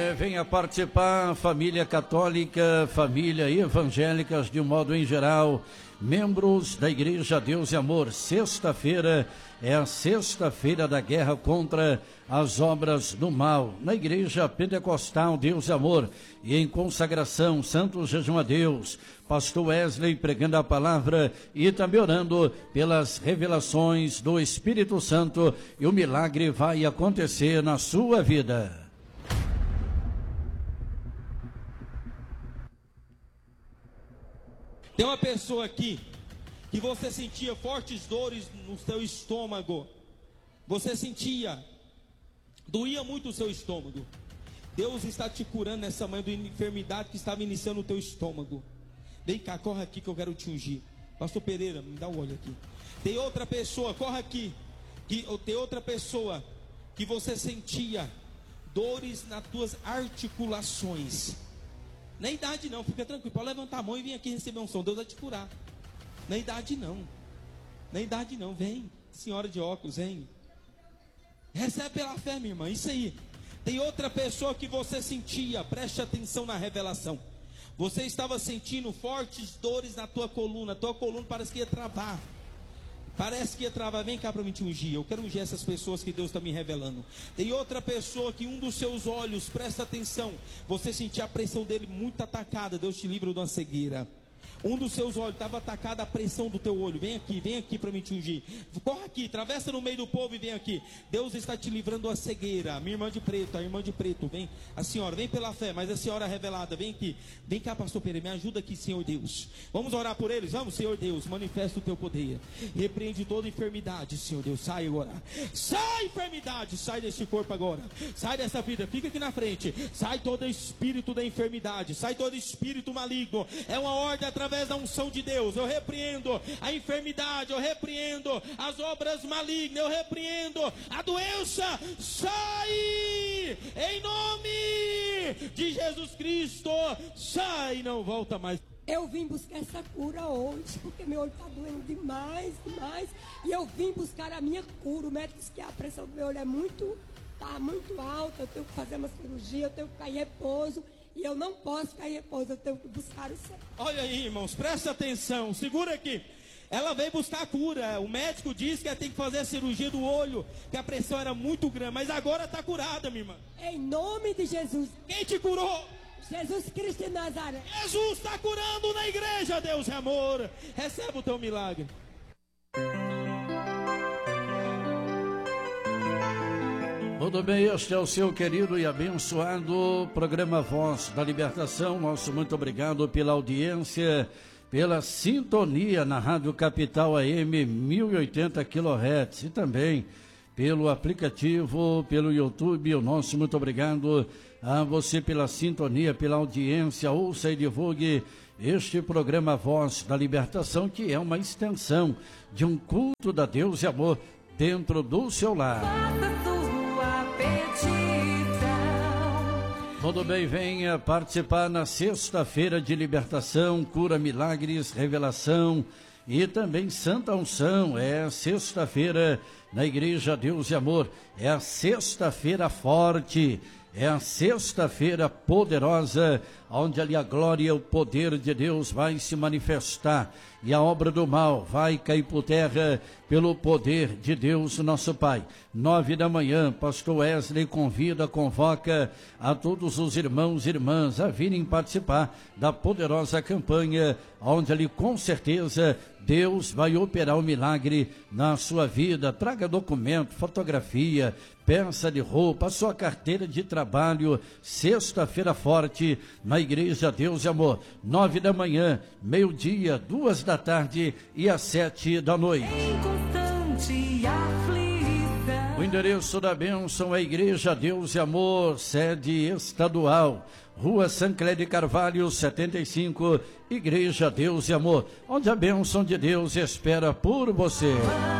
Venha participar, família católica, família evangélicas de um modo em geral, membros da Igreja Deus e Amor. Sexta-feira é a sexta-feira da guerra contra as obras do mal. Na Igreja Pentecostal Deus e Amor e em consagração, santo jejum a Deus, pastor Wesley pregando a palavra e também orando pelas revelações do Espírito Santo, e o milagre vai acontecer na sua vida. Tem uma pessoa aqui que você sentia fortes dores no seu estômago. Você sentia, doía muito o seu estômago. Deus está te curando nessa manhã de uma enfermidade que estava iniciando no teu estômago. Vem cá, corre aqui que eu quero te ungir. Pastor Pereira, me dá um olho aqui. Tem outra pessoa, corre aqui. Tem outra pessoa que você sentia dores nas tuas articulações. Na idade não, fica tranquilo, pode levantar a mão e vir aqui receber um som, Deus vai te curar. Na idade não, vem, senhora de óculos, vem. Recebe pela fé, minha irmã, isso aí. Tem outra pessoa que você sentia, preste atenção na revelação. Você estava sentindo fortes dores na tua coluna parece que ia travar. Vem cá para mim te ungir. Eu quero ungir essas pessoas que Deus está me revelando. Tem outra pessoa que um dos seus olhos, presta atenção, você sentia a pressão dele muito atacada. Deus te livra de uma cegueira. Um dos seus olhos estava atacada, a pressão do teu olho. Vem aqui para mim te ungir. Corre aqui, atravessa no meio do povo e vem aqui. Deus está te livrando da cegueira. Minha irmã de preto, a irmã de preto, vem. A senhora, vem pela fé, mas a senhora revelada, vem aqui. Vem cá, pastor Pereira, me ajuda aqui, Senhor Deus. Vamos orar por eles? Vamos, Senhor Deus, manifesta o teu poder. Repreende toda enfermidade, Senhor Deus. Sai agora. Sai, enfermidade, sai desse corpo agora. Sai dessa vida, fica aqui na frente. Sai todo espírito da enfermidade. Sai todo espírito maligno. É uma ordem através da unção de Deus. Eu repreendo a enfermidade, eu repreendo as obras malignas, eu repreendo a doença. Sai em nome de Jesus Cristo. Sai, não volta mais. Eu vim buscar essa cura hoje, porque meu olho está doendo demais. E eu vim buscar a minha cura. O médico disse que a pressão do meu olho está muito alta. Eu tenho que fazer uma cirurgia, eu tenho que ficar em repouso. E eu não posso ficar em repouso, eu tenho que buscar o céu. Olha aí, irmãos, presta atenção, segura aqui. Ela veio buscar a cura. O médico disse que ela tem que fazer a cirurgia do olho, que a pressão era muito grande, mas agora está curada, minha irmã. Em nome de Jesus. Quem te curou? Jesus Cristo de Nazaré. Jesus está curando na igreja, Deus é amor. Receba o teu milagre. Tudo bem, este é o seu querido e abençoado programa Voz da Libertação. Nosso muito obrigado pela audiência, pela sintonia na Rádio Capital AM 1080 kHz e também pelo aplicativo, pelo YouTube. O nosso muito obrigado a você pela sintonia, pela audiência. Ouça e divulgue este programa Voz da Libertação, que é uma extensão de um culto da Deus e Amor dentro do seu lar. Tudo bem, venha participar na sexta-feira de libertação, cura, milagres, revelação e também Santa Unção. É sexta-feira na Igreja Deus e Amor, é a sexta-feira forte, é a sexta-feira poderosa, onde ali a glória e o poder de Deus vai se manifestar e a obra do mal vai cair por terra pelo poder de Deus nosso Pai. 9 da manhã, pastor Wesley convoca a todos os irmãos e irmãs a virem participar da poderosa campanha, onde ali com certeza Deus vai operar um milagre na sua vida. Traga documento, fotografia, peça de roupa, a sua carteira de trabalho. Sexta-feira forte na Igreja Deus e Amor, 9 da manhã, meio-dia, 2 da tarde e às 7 da noite. O endereço da bênção é Igreja Deus e Amor, sede estadual, Rua Sancler de Carvalho, 75, Igreja Deus e Amor, onde a bênção de Deus espera por você.